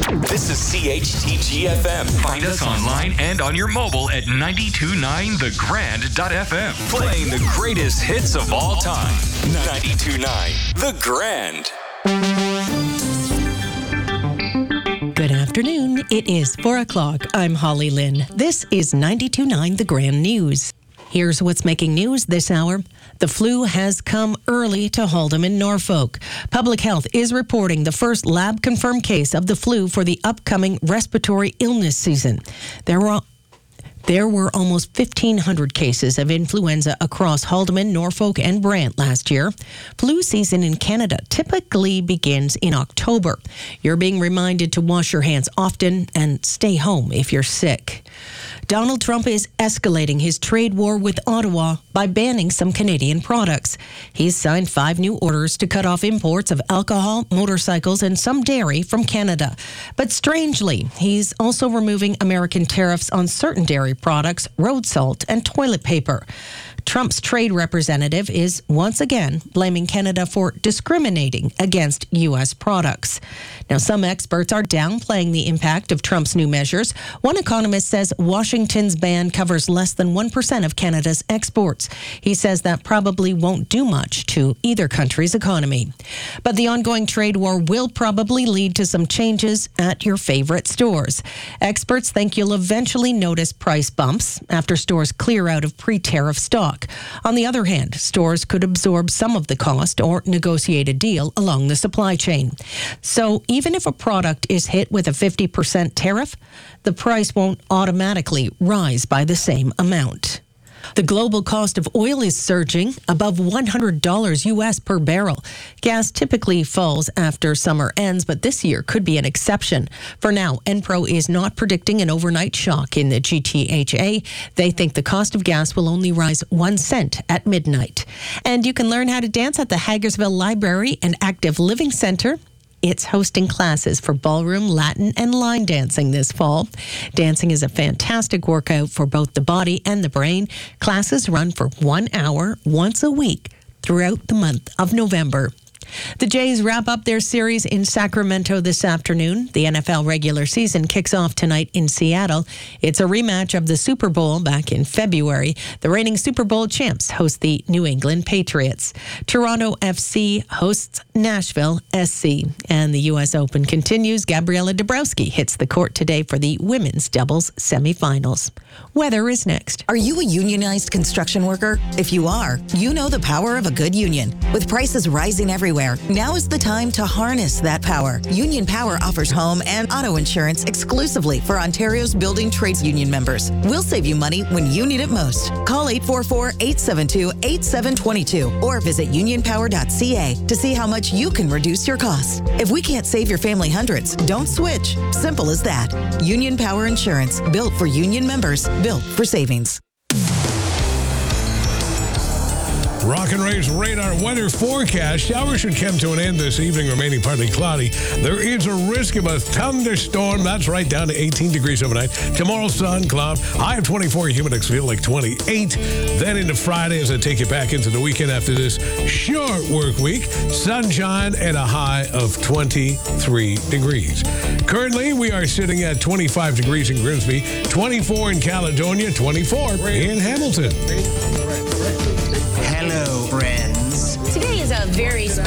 This is CHTG-FM. Find us online and on your mobile at 929thegrand.fm. Playing the greatest hits of all time. 92.9 The Grand. Good afternoon. It is 4 o'clock. I'm Holly Lynn. This is 92.9 The Grand News. Here's what's making news this hour. The flu has come early to Haltom in Norfolk. Public Health is reporting the first lab-confirmed case of the flu for the upcoming respiratory illness season. There were almost 1,500 cases of influenza across Haltom, Norfolk, and Brant last year. Flu season in Canada typically begins in October. You're being reminded to wash your hands often and stay home if you're sick. Donald Trump is escalating his trade war with Ottawa by banning some Canadian products. He's signed 5 new orders to cut off imports of alcohol, motorcycles, and some dairy from Canada. But strangely, he's also removing American tariffs on certain dairy products, road salt, and toilet paper. Trump's trade representative is once again blaming Canada for discriminating against U.S. products. Now, some experts are downplaying the impact of Trump's new measures. One economist says Washington's ban covers less than 1% of Canada's exports. He says that probably won't do much to either country's economy. But the ongoing trade war will probably lead to some changes at your favorite stores. Experts think you'll eventually notice price bumps after stores clear out of pre-tariff stock. On the other hand, stores could absorb some of the cost or negotiate a deal along the supply chain. So even if a product is hit with a 50% tariff, the price won't automatically rise by the same amount. The global cost of oil is surging above $100 U.S. per barrel. Gas typically falls after summer ends, but this year could be an exception. For now, Enpro is not predicting an overnight shock in the GTHA. They think the cost of gas will only rise 1 cent at midnight. And you can learn how to dance at the Hagersville Library and Active Living Center. It's hosting classes for ballroom, Latin, and line dancing this fall. Dancing is a fantastic workout for both the body and the brain. Classes run for 1 hour once a week throughout the month of November. The Jays wrap up their series in Sacramento this afternoon. The NFL regular season kicks off tonight in Seattle. It's a rematch of the Super Bowl back in February. The reigning Super Bowl champs host the New England Patriots. Toronto FC hosts Nashville SC. And the U.S. Open continues. Gabriela Dabrowski hits the court today for the women's doubles semifinals. Weather is next. Are you a unionized construction worker? If you are, you know the power of a good union. With prices rising everywhere, now is the time to harness that power. Union Power offers home and auto insurance exclusively for Ontario's building trades union members. We'll save you money when you need it most. Call 844-872-8722 or visit unionpower.ca to see how much you can reduce your costs. If we can't save your family hundreds, don't switch. Simple as that. Union Power Insurance, built for union members, built for savings. Rock and Ray's radar weather forecast. Showers should come to an end this evening, remaining partly cloudy. There is a risk of a thunderstorm. That's right, down to 18 degrees overnight. Tomorrow, sun, cloud, high of 24, humid feel like 28. Then into Friday as I take you back into the weekend after this short work week. Sunshine and a high of 23 degrees. Currently, we are sitting at 25 degrees in Grimsby, 24 in Caledonia, 24 in Hamilton. Hello, friends. Today is a very special